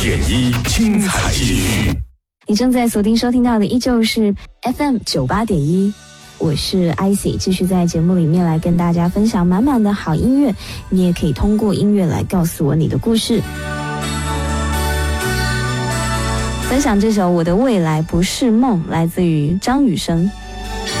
点一精彩继续。 你正在锁定收听到的依旧是 FM 98.1，我是 IC， 继续在节目里面来跟大家分享满满的好音乐，你也可以通过音乐来告诉我你的故事。分享这首《我的未来不是梦》，来自于张雨生。